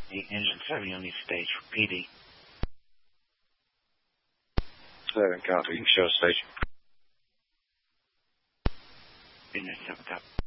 The engine 7, you'll need stage for PD. 7, copy. You can show station. Unit 7, copy.